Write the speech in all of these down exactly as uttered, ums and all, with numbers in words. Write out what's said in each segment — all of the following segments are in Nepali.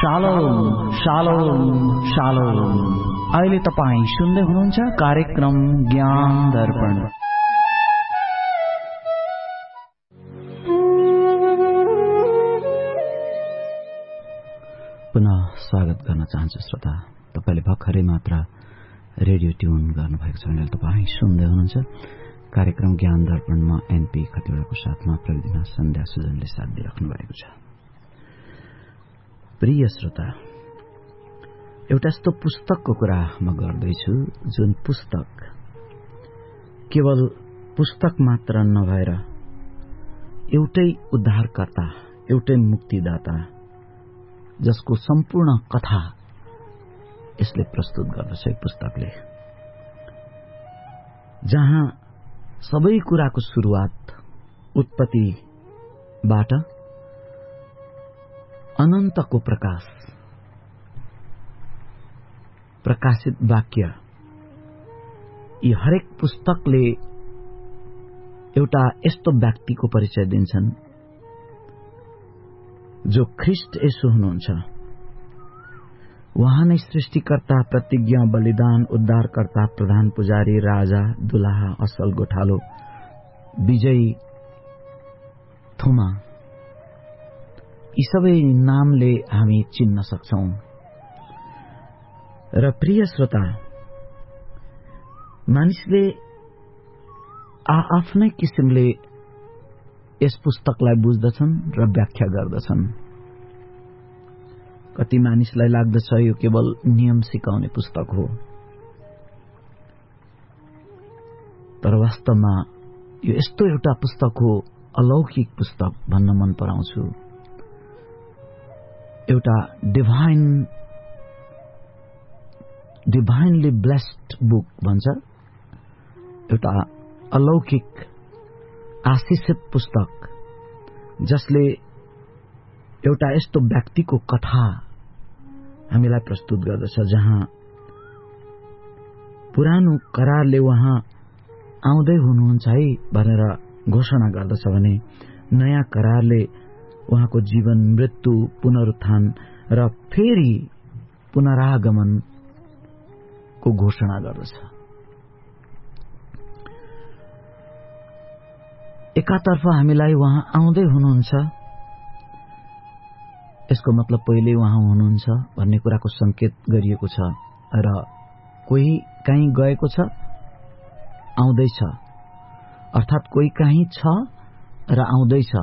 Shalom shalom shalom. अहिले तपाईँ सुन्दै हुनुहुन्छ कार्यक्रम ज्ञान दर्पण। पुनः स्वागत गर्न चाहन्छु श्रोता। तपाईले भर्खरै मात्र रेडियो ट्युन गर्नुभएको छ भने तपाईँ सुन्दै हुनुहुन्छ कार्यक्रम ज्ञान दर्पणमा एनपी खतिवड़ाको साथमा प्रतिदिन सन्ध्या सुजनले साथ दिइराख्नु भएको छ। प्रिय श्रोता, एउटा यस्तो पुस्तकको कुरा म गर्दैछु जुन पुस्तक केवल पुस्तक मात्र नभएर एउटै उद्धारकर्ता, एउटै मुक्तिदाता जसको सम्पूर्ण कथा यसले प्रस्तुत गर्दछ। एक पुस्तकले जहाँ सबै कुराको सुरुवात उत्पत्तिबाट अनन्तको प्रकाश, प्रकाशित वाक्य, यी हरेक पुस्तकले एउटा यस्तो व्यक्तिको परिचय दिन्छन् जो ख्रिस्ट येशू हुनुहुन्छ। उहाँ नै सृष्टिकर्ता, प्रतिज्ञा, बलिदान, उद्धारकर्ता, प्रधान पुजारी, राजा, दुलाहा, असल गोठालो, विजयी, थुमा, यी सबै नामले हामी चिन्न सक्छौं। र प्रिय श्रोता, मानिसले आफ्नै किसिमले यस पुस्तकलाई बुझ्दछन् र व्याख्या गर्दछन्। कति मानिसलाई लाग्दछ यो केवल नियम सिकाउने पुस्तक हो, तर वास्तवमा यो यस्तो एउटा पुस्तक हो, अलौकिक पुस्तक भन्न मन पराउँछु। एउटा डिभाइन डिभाइनली ब्लेस्ड बुक भन्छ, एउटा अलौकिक आशिषित पुस्तक जसले एउटा यस्तो व्यक्तिको कथा हामीलाई प्रस्तुत गर्दछ जहाँ पुरानो करारले उहाँ आउँदै हुनुहुन्छ है भनेर घोषणा गर्दछ भने नयाँ करारले उहाँको जीवन, मृत्यु, पुनरुत्थान र फेरि पुनरागमनको घोषणा गर्दछ। एकातर्फ हामीलाई उहाँ आउँदै हुनुहुन्छ, यसको मतलब पहिले उहाँ हुनुहुन्छ भन्ने कुराको संकेत गरिएको छ, र कोही कहीँ गएको छ, आउँदैछ, अर्थात कोही कहीँ छ र आउँदैछ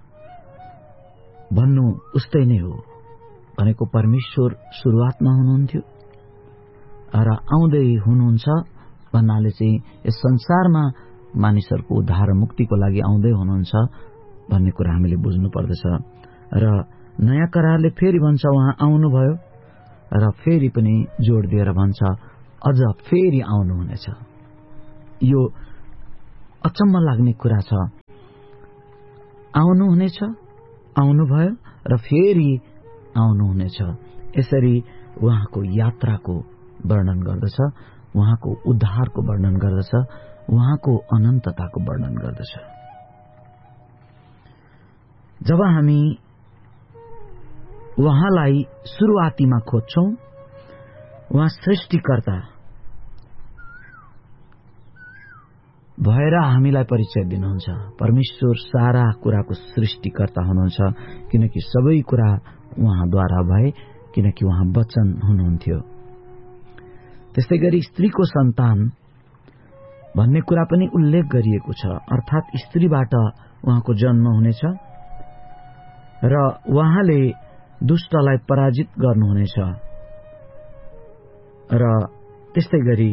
भन्नु उस्तै नै हो। भनेको परमेश्वर सुरुवातमा हुनुहुन्थ्यो र आउँदै हुनुहुन्छ भन्नाले चाहिँ यस संसारमा मानिसहरूको उद्धार मुक्तिको लागि आउँदै हुनुहुन्छ भन्ने कुरा हामीले बुझ्नु पर्दछ। र नयाँ करारले फेरि भन्छ उहाँ आउनुभयो र फेरि पनि जोड दिएर भन्छ अझ फेरि आउनुहुनेछ। यो अचम्म लाग्ने कुरा छ। आउनुहुनेछ, आउनुभयो र फेरि आउनुहुनेछ। यसरी उहाँको यात्राको वर्णन गर्दछ, उहाँको उद्धारको वर्णन गर्दछ, उहाँको अनन्तताको वर्णन गर्दछ। जब हामी उहाँलाई सुरुवातीमा खोज्छौं, उहाँ सृष्टिकर्ता भएर हामीलाई परिचय दिनुहुन्छ। परमेश्वर सारा कुराको सृष्टिकर्ता हुनुहुन्छ, किनकि सबै कुरा उहाँद्वारा भए, किनकि उहाँ वचन हुनुहुन्थ्यो। त्यस्तै गरी स्त्रीको सन्तान भन्ने कुरा पनि उल्लेख गरिएको छ, अर्थात स्त्रीबाट उहाँको जन्म हुनेछ र उहाँले दुष्टलाई पराजित गर्नुहुनेछ। र त्यस्तै गरी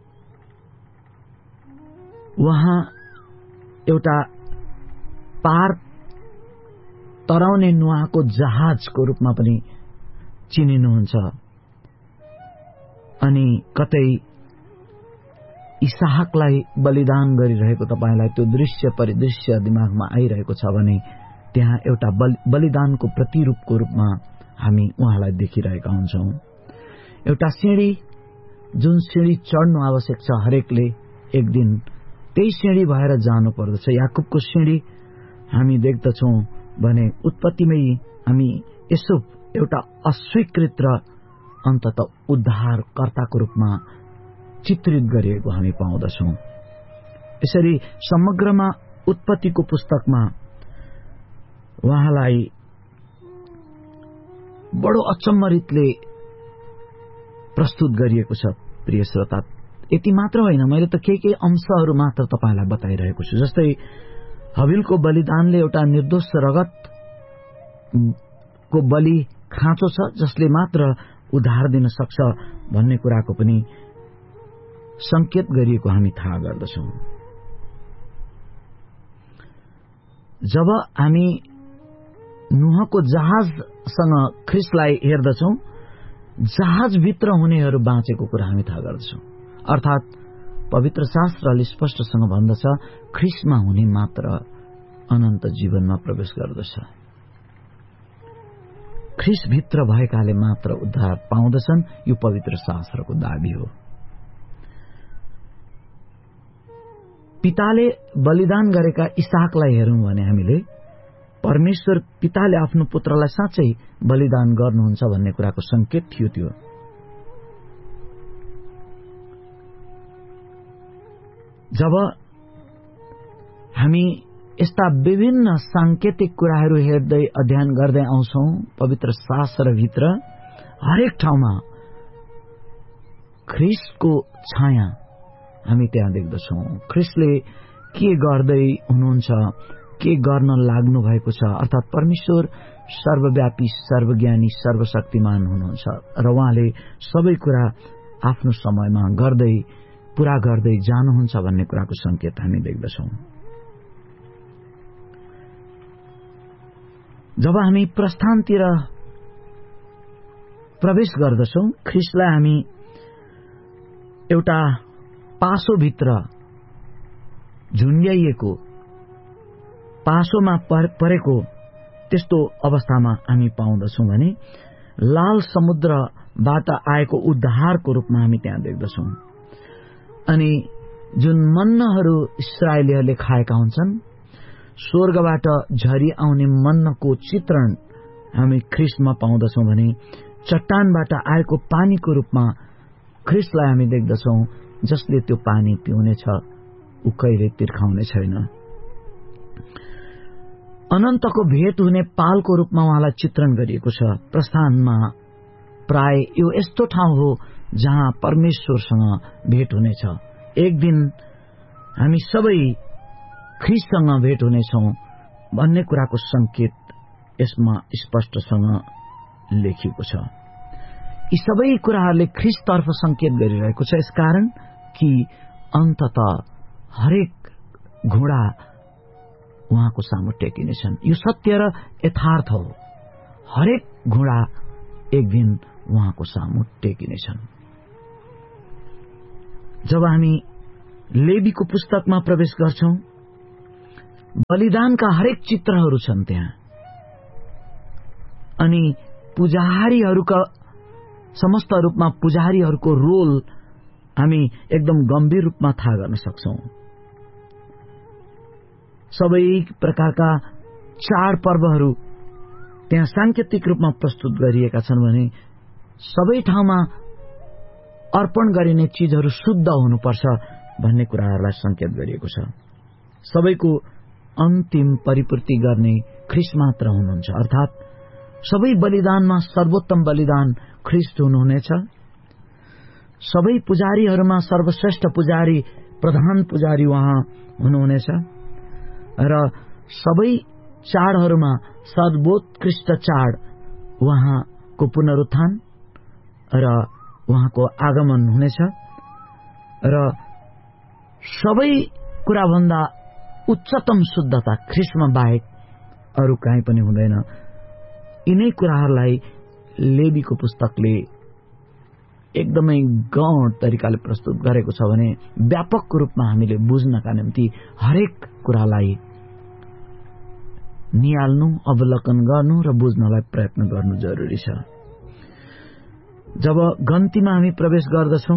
उहाँ एउटा पार तराउने नुहाको जहाजको रूपमा पनि चिनिनुहुन्छ। अनि कतै इसहाकलाई बलिदान गरिरहेको तपाईलाई त्यो दृश्य परिदृश्य दिमागमा आइरहेको छ भने त्यहाँ एउटा बलिदानको प्रतिरूपको रूपमा हामी उहाँलाई देखिरहेका हुन्छौं। एउटा सिंढी, जुन सिंढी चढ्नु आवश्यक छ हरेकले एक दिन, त्यही सिंढी भएर जानु पर्दछ। याकुबको सिंढी हामी देख्दछौं भने उत्पत्तिमै हामी यसो एउटा अस्वीकृत र अन्ततः उद्धारकर्ताको रूपमा चित्रित गरिएको हामी पाउँदछौं। यसरी समग्रमा उत्पत्तिको पुस्तकमा उहाँलाई बडो अचम्मरितले प्रस्तुत गरिएको छ। प्रिय श्रोता, यति मात्र होइन, मैले त केही केही अंशहरू मात्र तपाईलाई बताइरहेको छु। जस्तै हबिलको बलिदानले एउटा निर्दोष रगत को बलि खाँचो छ जसले मात्र उद्धार दिन सक्छ भन्ने कुराको पनि संकेत गरिएको हामी थाहा गर्दछौं। जब हामी नुहको जहाजसँग ख्रिस्टलाई हेर्दछौं, जहाजभित्र हुनेहरू बाँचेको कुरा हामी थाहा गर्दछौं। अर्थात पवित्र शास्त्रले स्पष्टसँग भन्दछ ख्रिस्टमा हुने मात्र अनन्त जीवनमा प्रवेश गर्दछ। ख्रिस्टभित्र भएकाले मात्र उद्धार पाउँदछन्, यो पवित्र शास्त्रको दाबी हो। पिताले बलिदान गरेका इसहाकलाई हेरौं भने हामीले परमेश्वर पिताले आफ्नो पुत्रलाई साँच्चै बलिदान गर्नुहुन्छ भन्ने कुराको संकेत थियो। त्यो जब हामी यस्ता विभिन्न सांकेतिक कुराहरू हेर्दै अध्ययन गर्दै आउँछौं पवित्र शास्त्रभित्र, हरेक ठाउँमा ख्रिस्टको छाया हामी त्यहाँ देख्दछौं। ख्रिस्टले के गर्दै हुनुहुन्छ, के गर्न लाग्नु भएको छ, अर्थात परमेश्वर सर्वव्यापी, सर्वज्ञानी, सर्वशक्तिमान हुनुहुन्छ र उहाँले सबै कुरा आफ्नो समयमा गर्दै पूरा गर्दै जानुहुन्छ भन्ने कुराको संकेत हामी देख्दछौं। जब हामी प्रस्थानतिर प्रवेश गर्दछौं, ख्रिस्टलाई हामी एउटा पासोभित्र झुन्ड्याइएको, पासोमा परेको त्यस्तो अवस्थामा हामी पाउँदछौं भने लाल समुद्रबाट आएको उद्धारको रूपमा हामी त्यहाँ देख्दछौं। अनि जुन मन्नाहरू इस्राएलीहरूले खाएका हुन्छन्, स्वर्गबाट झरी आउने मन्नाको चित्रण हामी ख्रिस्टमा पाउँदछौं भने चट्टानबाट आएको पानीको रूपमा ख्रिस्टलाई हामी देख्दछौं, जसले त्यो पानी पिउनेछ ऊ कहिले तिर्खाउने छैन। अनन्तको भेट हुने पालको रूपमा उहाँलाई चित्रण गरिएको छ। प्रस्थानमा प्राय यो यस्तो ठाउँ हो जहाँ परमेश्वरसँग भेट हुनेछ। एक दिन हामी सबै ख्रिस्टसँग भेट हुनेछौं भन्ने कुराको संकेत यसमा स्पष्टसँग लेखिएको छ। यी सबै कुराहरूले ख्रिस्टतर्फ संकेत गरिरहेको छ, यसकारण कि अन्ततः हरेक घोडा उहाँको सामु टेकिनेछन्। यो सत्य र यथार्थ हो। हरेक घोडा एक दिन उहाँको सामु टेकिनेछन्। जब हामी लेवीको पुस्तकमा प्रवेश गर्छौं, बलिदानका हरेक चित्रहरू छन् त्यहाँ। अनि पुजारीहरूका समस्त रूपमा पुजारीहरूको रोल हामी एकदम गम्भीर रूपमा थाहा गर्न सक्छौं। सबै प्रकारका चाड पर्वहरू त्यहाँ सांकेतिक रूपमा प्रस्तुत गरिएका छन् भने सबै ठाउँमा अर्पण गरिने चीजहरू शुद्ध हुनुपर्छ भन्ने कुराहरूलाई संकेत गरिएको छ। सबैको अन्तिम परिपूर्ति गर्ने ख्रिस्ट मात्र हुनुहुन्छ, अर्थात सबै बलिदानमा सर्वोत्तम बलिदान ख्रिस्ट हुनुहुनेछ। सबै पुजारीहरूमा सर्वश्रेष्ठ पुजारी, प्रधान पुजारी उहाँ हुनुहुनेछ र सबै चाडहरूमा सर्वोत्कृष्ट चाड उहाँको पुनरुत्थान र उहाँको आगमन हुनेछ र सबै कुराभन्दा उच्चतम शुद्धता ख्रिस्टमा बाहेक अरू कहीँ पनि हुँदैन। यिनै कुराहरूलाई लेवीको पुस्तकले एकदमै गौण तरिकाले प्रस्तुत गरेको छ भने व्यापक रूपमा हामीले बुझ्नका निम्ति हरेक कुरालाई निहाल्नु, अवलोकन गर्नु र बुझ्नलाई प्रयत्न गर्नु जरुरी छ। जब गन्तीमा हामी प्रवेश गर्दछौं,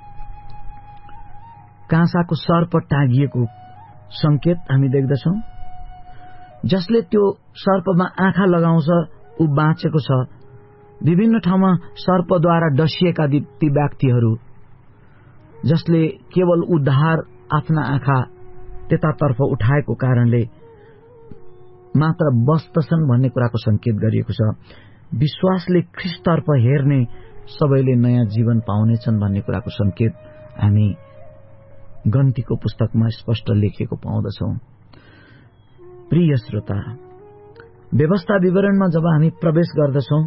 काँसाको सर्प टाँगिएको संकेत हामी देख्दछौं। जसले त्यो सर्पमा आँखा लगाउँछ ऊ बाँचेको छ विभिन्न ठाउँमा सर्पद्वारा डसिएका ती व्यक्तिहरू जसले केवल उद्धार आफ्ना आँखा त्यतातर्फ उठाएको कारणले मात्र बस्दछन् भन्ने कुराको संकेत गरिएको छ। विश्वासले ख्रीष्टतर्फ हेर्ने सबैले नयाँ जीवन पाउनेछन् भन्ने कुराको संकेत हामी गन्तीको पुस्तकमा स्पष्ट लेखिएको पाउँदछौं। प्रिय श्रोता, व्यवस्था विवरणमा जब हामी प्रवेश गर्दछौं,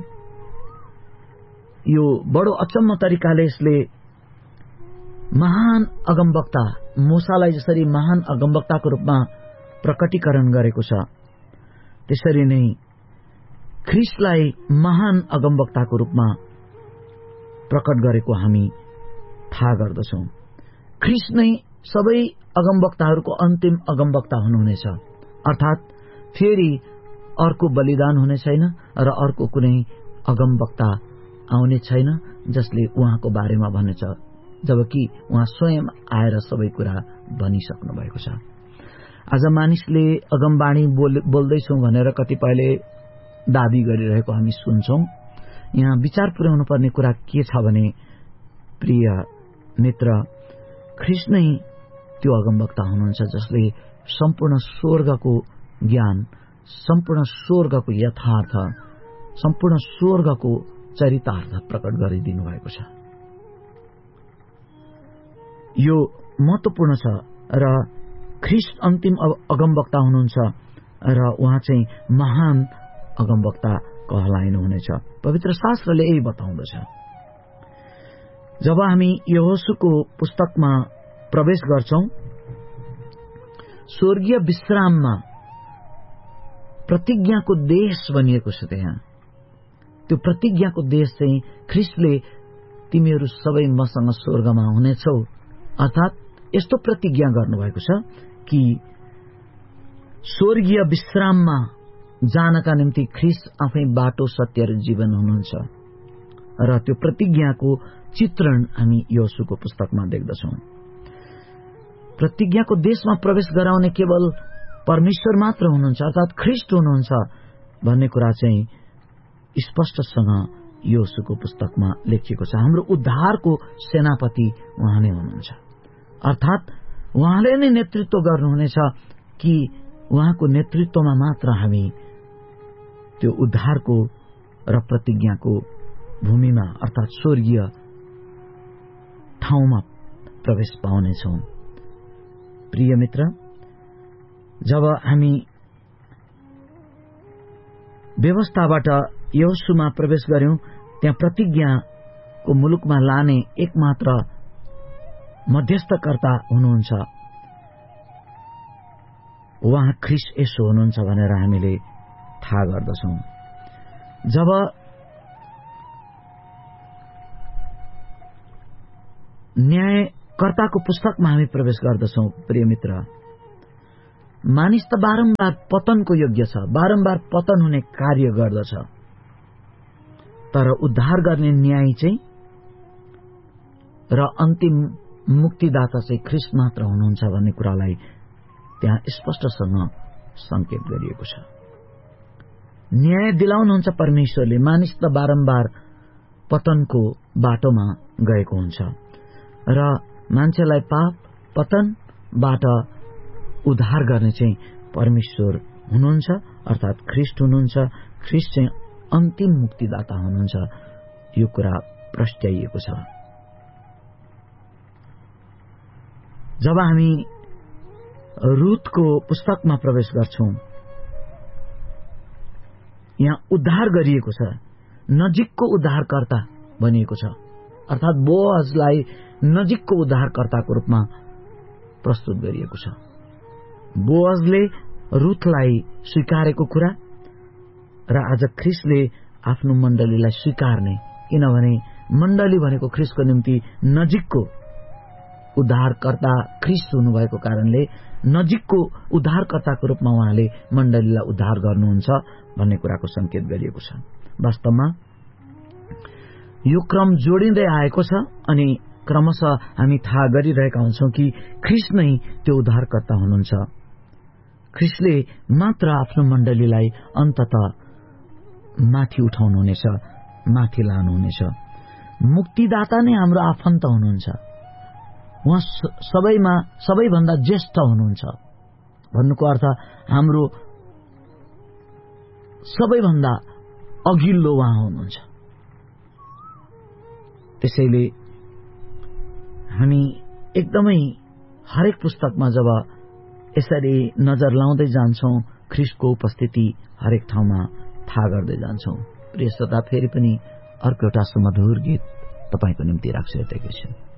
यो बडो अचम्म तरिकाले यसले महान अगमवक्ता मूसालाई जसरी महान अगमवक्ताको रूपमा प्रकटीकरण गरेको छ, त्यसरी नै ख्रीष्टलाई महान अगमवक्ताको रूपमा प्रकट गरेको हामी थाहा गर्दछौं। ख्रीष्ट नै सबै अगमवक्ताहरूको अन्तिम अगमवक्ता हुनुहुनेछ, अर्थात फेरि अर्को बलिदान हुने छैन र अर्को कुनै अगमवक्ता आउने छैन जसले उहाँको बारेमा भन्नेछ, जबकि उहाँ स्वयं आएर सबै कुरा भनिसक्नु भएको छ। आज मानिसले अगमवाणी बोल, बोल्दैछौं भनेर कतिपयले दाबी गरिरहेको हामी सुन्छौं। यहाँ विचार पुर्याउनु पर्ने कुरा के छ भने, प्रिय मित्र, ख्रीष्ट नै त्यो अगमवक्ता हुनुहुन्छ जसले सम्पूर्ण स्वर्गको ज्ञान, सम्पूर्ण स्वर्गको यथार्थ, सम्पूर्ण स्वर्गको चरितार्थ प्रकट गरिदिनु भएको छ। यो महत्वपूर्ण छ र ख्रीष्ट अन्तिम अगमवक्ता हुनुहुन्छ र उहाँ चाहिँ महान अगमवक्ता कहलाइनुहुनेछ। पवित्र शास्त्रले यही बताउँदछ। जब हामी यहोशूको पुस्तकमा प्रवेश गर्छौं, स्वर्गीय विश्राममा प्रतिज्ञाको देश भनिएको छ। त्यहाँ त्यो प्रतिज्ञाको देश चाहिँ ख्रीष्टले तिमीहरू सबै मसँग स्वर्गमा हुनेछौ, अर्थात यस्तो प्रतिज्ञा गर्नुभएको छ कि स्वर्गीय विश्राममा जानका निम्ति ख्रीष्ट आफै बाटो, सत्य र जीवन हुनुहुन्छ र त्यो प्रतिज्ञाको चित्रण हामी यहोशूको पुस्तकमा देख्दछौं। प्रतिज्ञाको देशमा प्रवेश गराउने केवल परमेश्वर मात्र हुनुहुन्छ, अर्थात ख्रीष्ट हुनुहुन्छ भन्ने कुरा चाहिँ स्पष्टसँग यहोशूको पुस्तकमा लेखिएको छ। हाम्रो उद्धारको सेनापति उहाँ नै हुनुहुन्छ, अर्थात उहाँले नै नेतृत्व गर्नुहुनेछ कि उहाँको नेतृत्वमा मात्र हामी त्यो उद्धारको र प्रतिज्ञाको भूमिमा अर्थात स्वर्गीय ठाउँमा प्रवेश पाउनेछौं। प्रिय मित्र, जब हामी व्यवस्थाबाट यहोशूमा प्रवेश गर्यौं, त्यहाँ प्रतिज्ञाको मुलुकमा लाने एकमात्र मध्यस्थकर्ता हुनुहुन्छ, उहाँ ख्रीष्ट येशू हुनुहुन्छ भनेर हामीले थाहा गर्दछौं। जब न्यायकर्ताको पुस्तकमा हामी प्रवेश गर्दछौं, प्रिय मित्र, मानिस त बारम्बार पतनको योग्य छ, बारम्बार पतन हुने कार्य गर्दछ, तर उद्धार गर्ने न्याय चाहिँ र अन्तिम मुक्तिदाता चाहिँ ख्रीष्ट मात्र हुनुहुन्छ भन्ने कुरालाई त्यहाँ स्पष्टसँग संकेत गरिएको छ। न्याय दिलाउनुहुन्छ परमेश्वरले। मानिस त बारम्बार पतनको बाटोमा गएको हुन्छ र मान्छेलाई पाप पतनबाट उद्धार गर्ने चाहिँ परमेश्वर हुनुहुन्छ, अर्थात ख्रीष्ट हुनुहुन्छ। ख्रीष्ट चाहिँ अन्तिम मुक्तिदाता हुनुहुन्छ, यो कुरा प्रस्ट्याइएको छ। जब हामी रुथको पुस्तकमा प्रवेश गर्छौं, यहाँ उद्धार गरिएको छ, नजिकको उद्धारकर्ता भनिएको छ, अर्थात बोअजलाई नजिकको उद्धारकर्ताको रूपमा प्रस्तुत गरिएको छ। बोअजले रुथलाई स्वीकारेको कुरा र आज ख्रीष्टले आफ्नो मण्डलीलाई स्वीकार्ने, किनभने मण्डली भनेको ख्रीष्टको निम्ति नजिकको उद्धारकर्ता ख्रीष्ट हुनुभएको कारणले नजिकको उद्धारकर्ताको रूपमा उहाँले मण्डलीलाई उद्धार गर्नुहुन्छ भन्ने कुराको संकेत गरिएको छ। वास्तवमा यो क्रम जोडिँदै आएको छ अनि क्रमशः हामी थाहा गरिरहेका हुन्छौं कि ख्रीष्ट नै त्यो उद्धारकर्ता हुनुहुन्छ। ख्रीष्टले मात्र आफ्नो मण्डलीलाई अन्ततः माथि उठाउनुहुनेछ माथि लानुहुनेछ। मुक्तिदाता नै हाम्रो आफन्त हुनुहुन्छ। उहाँ सबैमा सबैभन्दा ज्येष्ठ हुनुहुन्छ। भन्नुको अर्थ हाम्रो सबैभन्दा अघिल्लो उहाँ हुनुहुन्छ। त्यसैले हामी एकदमै हरेक पुस्तकमा जब यसरी नजर लाउँदै जान्छौं, ख्रीष्टको उपस्थिति हरेक ठाउँमा थाहा गर्दै जान्छौं। प्रिय श्रोता, फेरि पनि अर्को एउटा सुमधुर गीत तपाईको निम्ति राख्छु यतैकै छु।